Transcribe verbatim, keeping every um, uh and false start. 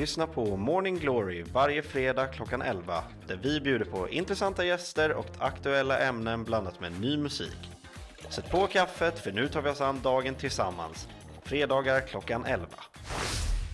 lyssna på Morning Glory varje fredag klockan elva, där vi bjuder på intressanta gäster och aktuella ämnen blandat med ny musik. Sätt på kaffet, för nu tar vi oss an dagen tillsammans. Fredagar klockan elva.